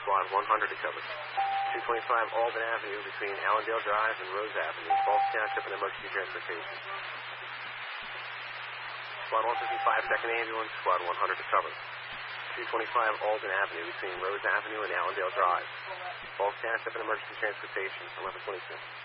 Squad 100 to cover. 225 Alden Avenue between Allendale Drive and Rose Avenue. Falls Township and emergency transportation. Squad 155 Second Ambulance, Squad 100 to cover. 225 Alden Avenue between Rose Avenue and Allendale Drive. Falls Township and emergency transportation, 1122.